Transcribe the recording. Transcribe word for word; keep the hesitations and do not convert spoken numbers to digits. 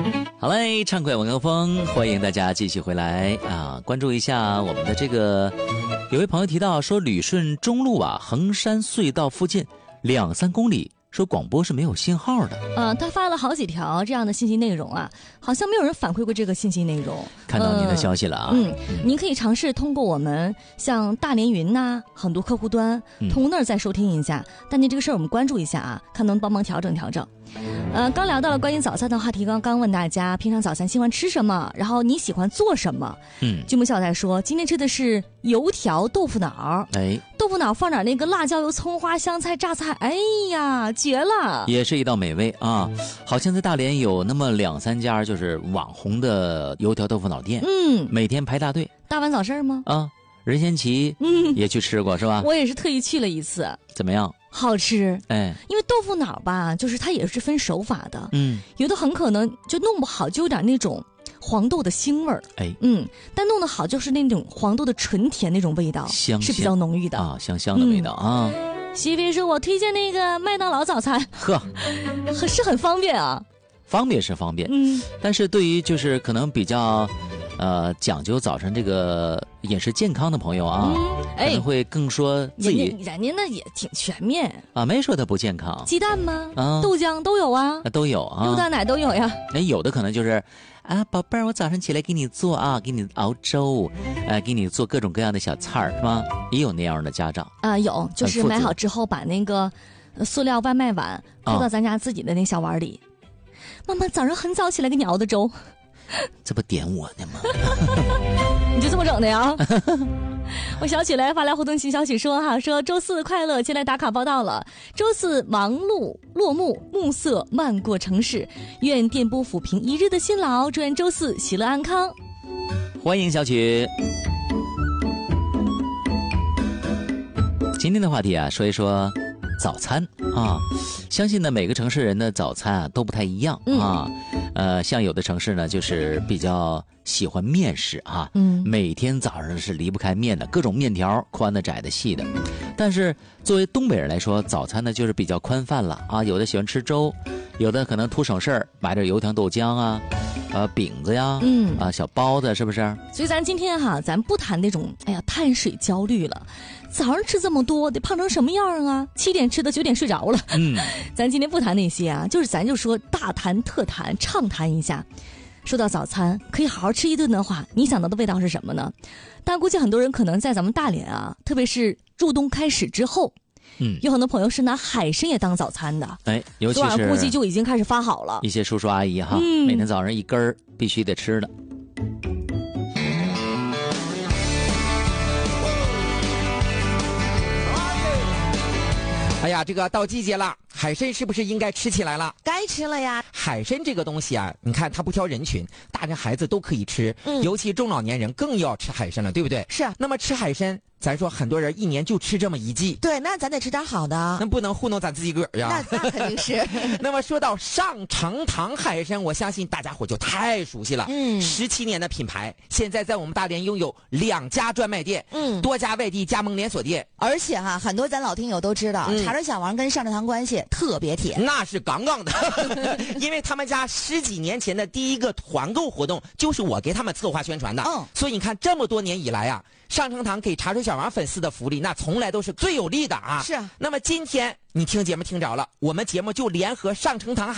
好嘞，畅快晚高峰，欢迎大家继续回来啊！关注一下我们的这个，有位朋友提到说，旅顺中路啊，衡山隧道附近两三公里，说广播是没有信号的。 呃，他发了好几条这样的信息内容啊，好像没有人反馈过这个信息内容。 看到您的消息了啊， 嗯，嗯您可以尝试通过我们像大连云呐、啊、很多客户端，通过那儿再收听一下。嗯、但您这个事儿我们关注一下啊，看能帮忙调整调整。呃，刚聊到了关于早餐的话题，刚刚问大家平常早餐喜欢吃什么，然后你喜欢做什么？嗯，君木笑在说今天吃的是油条豆腐脑，哎，豆腐脑放点那个辣椒油、葱花、香菜、榨菜，哎呀，绝了！ 也是一道美味啊！好像在大连有那么两三家就是网红的油条豆腐脑店，嗯，每天排大队。 大碗早市吗？ 啊，任贤齐嗯也去吃过是吧？ 我也是特意去了一次， 怎么样？ 好吃， 哎， 因为豆腐脑吧，就是它也是分手法的， 嗯， 有的很可能就弄不好，就有点那种黄豆的腥味儿， 哎， 嗯，但弄得好就是那种黄豆的纯甜那种味道， 香是比较浓郁的啊，香香的味道、嗯、啊。 西菲说：“我推荐那个麦当劳早餐， 呵， 是很方便啊， 方便是方便， 嗯， 但是对于就是可能比较。”呃，讲究早晨这个饮食健康的朋友啊，嗯哎、可能会更说自己人家人家那也挺全面啊，没说它不健康。 鸡蛋吗？啊，豆浆都有啊， 都有啊， 肉蛋奶都有呀。 那有的可能就是啊，宝贝儿，我早上起来给你做啊，给你熬粥，呃，给你做各种各样的小菜儿，是吗？也有那样的家长啊，有，就是买好之后把那个塑料外卖碗放到咱家自己的那小碗里。啊、妈妈早上很早起来给你熬的粥。 这不点我呢吗？ 你就这么整的呀？我小曲来发来互动信小曲说哈，说周四快乐，前来打卡报道了。周四忙碌落幕，暮色漫过城市，愿电波抚平一日的辛劳，祝愿周四喜乐安康。 欢迎小曲。今天的话题啊，说一说早餐啊，相信呢每个城市人的早餐啊都不太一样啊。嗯呃，像有的城市呢，就是比较喜欢面食啊，嗯，每天早上是离不开面的，各种面条，宽的、窄的、细的。但是作为东北人来说，早餐呢就是比较宽泛了啊，有的喜欢吃粥，有的可能图省事儿，买点油条豆浆啊，呃，饼子呀，嗯，啊，小包子，是不是？ 所以咱今天哈，咱不谈那种哎呀碳水焦虑了，早上吃这么多，得胖成什么样啊？七点吃的九点睡着了，嗯，咱今天不谈那些啊，就是咱就说大谈特谈，畅谈一下。说到早餐，可以好好吃一顿的话，你想到的味道是什么呢？但估计很多人可能在咱们大连啊，特别是入冬开始之后，嗯，有很多朋友是拿海参也当早餐的， 哎，尤其是估计就已经开始发好了。 一些叔叔阿姨哈，嗯、每天早上一根儿必须得吃的。 哎呀，这个到季节了，海参是不是应该吃起来了？ 该吃了呀。 海参这个东西啊，你看它不挑人群，大人孩子都可以吃，嗯，尤其中老年人更要吃海参了，对不对？ 是。 那么吃海参，咱说很多人一年就吃这么一季， 对，那咱得吃点好的， 那不能糊弄咱自己个儿呀。 那那肯定是。 那么说到上城堂海参，我相信大家伙就太熟悉了。嗯，十七年的品牌，现在在我们大连拥有两家专卖店，嗯，多家外地加盟连锁店， 而且哈，很多咱老听友都知道，嗯、茶水小王跟上城堂关系特别铁， 那是杠杠的，因为他们家十几年前的第一个团购活动就是我给他们策划宣传的，嗯，所以你看这么多年以来啊。上城堂给茶水小王粉丝的福利，那从来都是最有利的啊！ 是啊。 那么今天你听节目听着了，我们节目就联合上城堂